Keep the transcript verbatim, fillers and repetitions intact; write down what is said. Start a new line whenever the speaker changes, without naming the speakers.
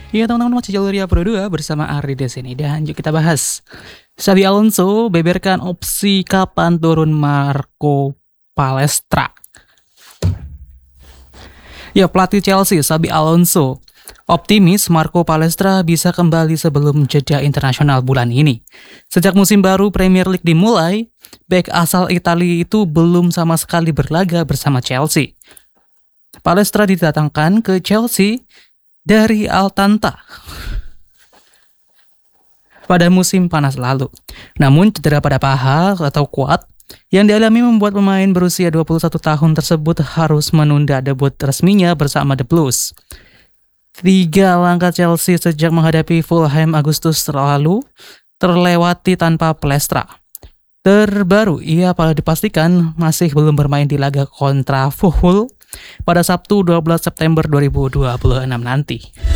Iya teman-teman, masih jalur Ria Pro dua bersama Ari di sini dan yuk kita bahas. Xabi Alonso beberkan opsi kapan turun Marco Palestra. Ya, pelatih Chelsea Xabi Alonso optimis Marco Palestra bisa kembali sebelum jeda internasional bulan ini. Sejak musim baru Premier League dimulai, bek asal Italia itu belum sama sekali berlaga bersama Chelsea. Palestra didatangkan ke Chelsea dari Atalanta pada musim panas lalu. Namun cedera pada paha atau quad yang dialami membuat pemain berusia dua puluh satu tahun tersebut harus menunda debut resminya bersama The Blues. Tiga langkah Chelsea sejak menghadapi Fulham Agustus lalu terlewati tanpa Palestra. Terbaru, ia pada dipastikan masih belum bermain di laga kontra Fulham pada Sabtu dua belas September dua ribu dua puluh enam nanti.